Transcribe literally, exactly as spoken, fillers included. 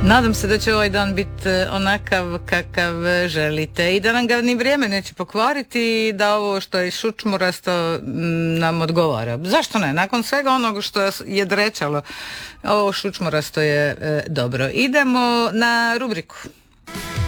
Nadam se da će ovaj dan biti onakav kakav želite i da nam ga ni vrijeme neće pokvariti i da ovo što je šučmurasto nam odgovara. Zašto ne? Nakon svega onog što je drečalo, ovo šučmurasto je e, dobro. Idemo na rubriku.